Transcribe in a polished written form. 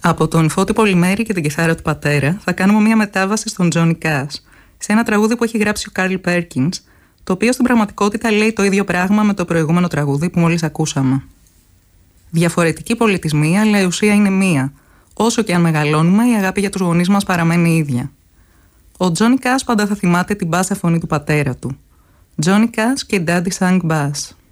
Από τον Φώτη Πολυμέρη και την κιθάρα του πατέρα θα κάνουμε μια μετάβαση στον Johnny Cash, σε ένα τραγούδι που έχει γράψει ο Carl Perkins, το οποίο στην πραγματικότητα λέει το ίδιο πράγμα με το προηγούμενο τραγούδι που μόλις ακούσαμε. Διαφορετικοί πολιτισμοί, αλλά η ουσία είναι μία. Όσο και αν μεγαλώνουμε, η αγάπη για τους γονείς μας παραμένει ίδια. Ο Johnny Cash πάντα θα θυμάται την μπάσα φωνή του πατέρα του. Johnny Cash και Daddy Sang Bass.